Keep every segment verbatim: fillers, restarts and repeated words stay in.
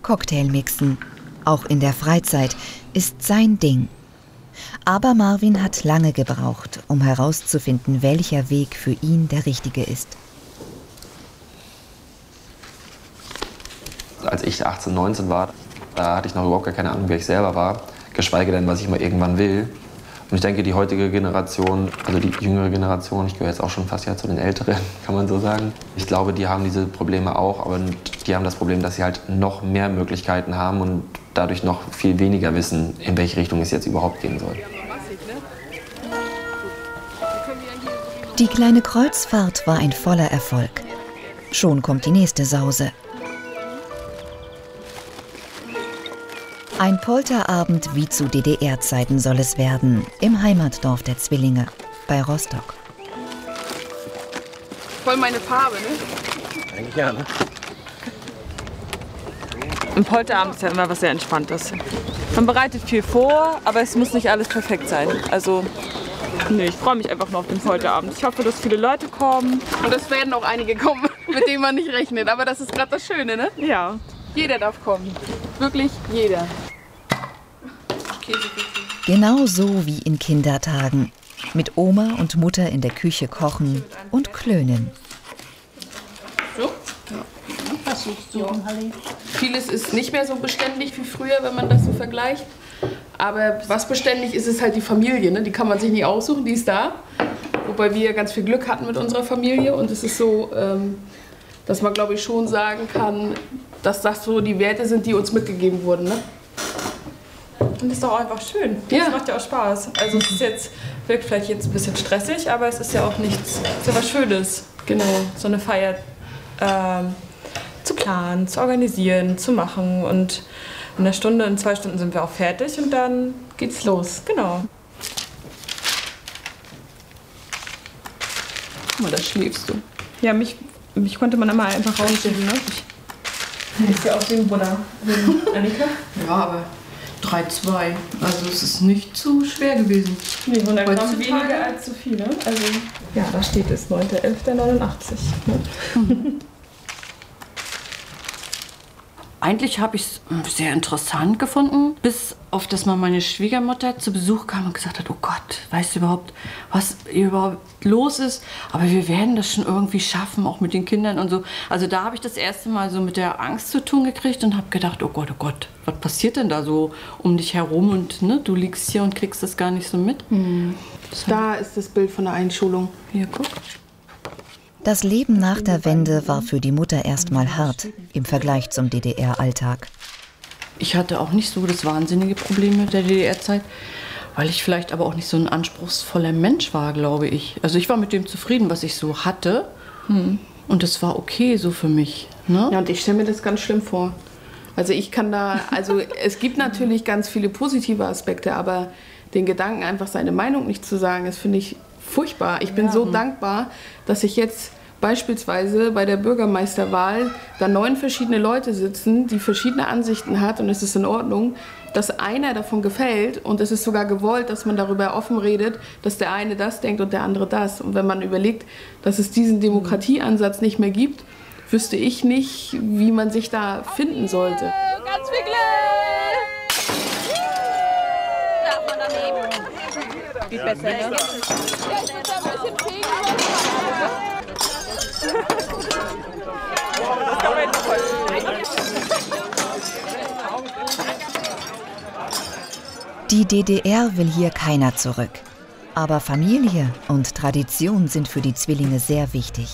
Cocktail mixen, auch in der Freizeit, ist sein Ding. Aber Marvin hat lange gebraucht, um herauszufinden, welcher Weg für ihn der richtige ist. Als ich achtzehn, neunzehn war, da hatte ich noch überhaupt gar keine Ahnung, wer ich selber war, geschweige denn, was ich mal irgendwann will. Und ich denke, die heutige Generation, also die jüngere Generation, ich gehöre jetzt auch schon fast ja zu den Älteren, kann man so sagen. Ich glaube, die haben diese Probleme auch, aber die haben das Problem, dass sie halt noch mehr Möglichkeiten haben und dadurch noch viel weniger wissen, in welche Richtung es jetzt überhaupt gehen soll. Die kleine Kreuzfahrt war ein voller Erfolg. Schon kommt die nächste Sause. Ein Polterabend wie zu D D R-Zeiten soll es werden, im Heimatdorf der Zwillinge, bei Rostock. Voll meine Farbe, ne? Eigentlich ja, ne? Ein Polterabend ist ja immer was sehr Entspanntes. Man bereitet viel vor, aber es muss nicht alles perfekt sein. Also, nee, ich freue mich einfach nur auf den Polterabend. Ich hoffe, dass viele Leute kommen. Und es werden auch einige kommen, mit denen man nicht rechnet. Aber das ist gerade das Schöne, ne? Ja. Jeder darf kommen. Wirklich jeder. Genau so wie in Kindertagen. Mit Oma und Mutter in der Küche kochen und klönen. So? Ja. Was suchst du? Vieles ist nicht mehr so beständig wie früher, wenn man das so vergleicht. Aber was beständig ist, ist halt die Familie. Ne? Die kann man sich nicht aussuchen, die ist da. Wobei wir ganz viel Glück hatten mit unserer Familie. Und es ist so, ähm, dass man, glaube ich, schon sagen kann, dass das so die Werte sind, die uns mitgegeben wurden. Ne? Und das ist doch auch einfach schön. Ja. Das macht ja auch Spaß. Also es ist jetzt, wirkt vielleicht jetzt ein bisschen stressig, aber es ist ja auch nichts, es ist ja was Schönes. Genau. So eine Feier ähm, zu planen, zu organisieren, zu machen. Und in einer Stunde, in zwei Stunden sind wir auch fertig und dann geht's los. Genau. Guck mal, da schläfst du. Ja, mich, mich konnte man immer einfach rausschieben, ne? Ich ist ja auch wie ein Buddha. Annika? Ja, aber drei zwei. Also es ist nicht zu schwer gewesen. Nee, hundert Gramm Heutzutage? weniger als zu viel, ne? Also, ja, da steht es, neunter elfter neunundachtzig. Ne? Eigentlich habe ich es sehr interessant gefunden, bis auf das mal meine Schwiegermutter zu Besuch kam und gesagt hat, oh Gott, weißt du überhaupt, was hier überhaupt los ist? Aber wir werden das schon irgendwie schaffen, auch mit den Kindern und so. Also da habe ich das erste Mal so mit der Angst zu tun gekriegt und habe gedacht, oh Gott, oh Gott, was passiert denn da so um dich herum? Und ne, du liegst hier und kriegst das gar nicht so mit. Hm. Da ist das Bild von der Einschulung. Hier, guck. Das Leben nach der Wende war für die Mutter erstmal hart im Vergleich zum D D R-Alltag. Ich hatte auch nicht so das wahnsinnige Problem mit der D D R-Zeit, weil ich vielleicht aber auch nicht so ein anspruchsvoller Mensch war, glaube ich. Also ich war mit dem zufrieden, was ich so hatte. Hm. Und das war okay so für mich. Ne? Ja, und ich stelle mir das ganz schlimm vor. Also ich kann da, also es gibt natürlich ganz viele positive Aspekte, aber den Gedanken, einfach seine Meinung nicht zu sagen, das finde ich furchtbar. Ich bin ja. so dankbar, dass ich jetzt beispielsweise bei der Bürgermeisterwahl da neun verschiedene Leute sitzen, die verschiedene Ansichten hat und es ist in Ordnung, dass einer davon gefällt und es ist sogar gewollt, dass man darüber offen redet, dass der eine das denkt und der andere das. Und wenn man überlegt, dass es diesen Demokratieansatz nicht mehr gibt, wüsste ich nicht, wie man sich da finden sollte. Ganz viel Glück! Darf man daneben? Geht besser, ne? Die D D R will hier keiner zurück. Aber Familie und Tradition sind für die Zwillinge sehr wichtig.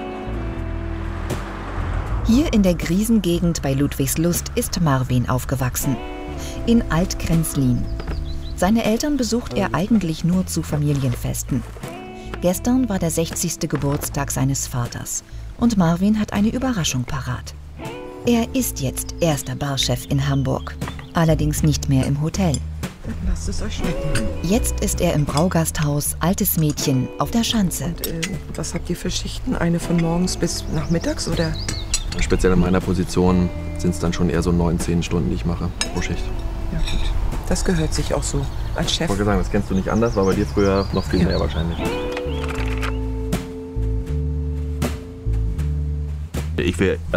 Hier in der Griesengegend bei Ludwigslust ist Marvin aufgewachsen. In Altkränzlin. Seine Eltern besucht er eigentlich nur zu Familienfesten. Gestern war der sechzigste Geburtstag seines Vaters. Und Marvin hat eine Überraschung parat. Er ist jetzt erster Barchef in Hamburg. Allerdings nicht mehr im Hotel. Lasst es euch schmecken. Jetzt ist er im Braugasthaus Altes Mädchen auf der Schanze. Und, äh, was habt ihr für Schichten? Eine von morgens bis nachmittags, oder? Speziell in meiner Position sind es dann schon eher so neun, zehn Stunden, die ich mache pro Schicht. Ja gut, das gehört sich auch so als Chef. Ich wollte sagen, das kennst du nicht anders, war bei dir früher noch viel ja. mehr wahrscheinlich. Ich will